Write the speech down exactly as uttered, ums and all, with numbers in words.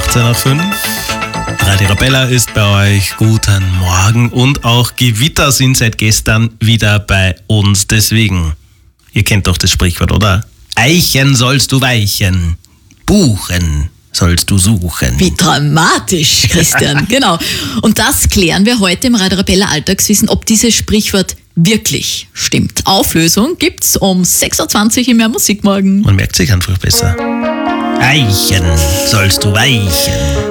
achtzehn nach fünf. Radio Arabella ist bei euch. Guten Morgen. Und auch Gewitter sind seit gestern wieder bei uns. Deswegen, ihr kennt doch das Sprichwort, oder? Eichen sollst du weichen, Buchen sollst du suchen. Wie dramatisch, Christian. Genau. Und das klären wir heute im Radio Arabella Alltagswissen, ob dieses Sprichwort wirklich stimmt. Auflösung gibt's um sechs Uhr zwanzig im Mehr Musik morgen. Man merkt sich einfach besser. Eichen sollst du weichen,